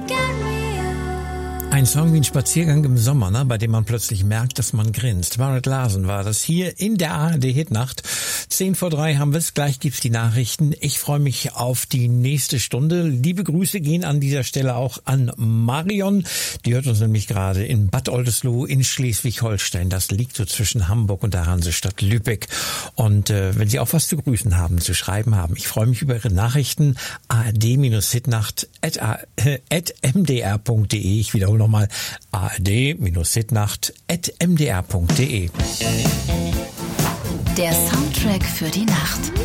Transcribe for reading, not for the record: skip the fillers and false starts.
Ein Song wie ein Spaziergang im Sommer, ne, bei dem man plötzlich merkt, dass man grinst. Barrett Larsen war das hier in der ARD-Hitnacht. 2:10 haben wir es, gleich gibt's die Nachrichten. Ich freue mich auf die nächste Stunde. Liebe Grüße gehen an dieser Stelle auch an Marion. Die hört uns nämlich gerade in Bad Oldesloe in Schleswig-Holstein. Das liegt so zwischen Hamburg und der Hansestadt Lübeck. Und wenn Sie auch was zu grüßen haben, zu schreiben haben, ich freue mich über Ihre Nachrichten. ard-hitnacht@mdr.de. Ich wiederhole nochmal ard-hitnacht@mdr.de. Der Soundtrack für die Nacht.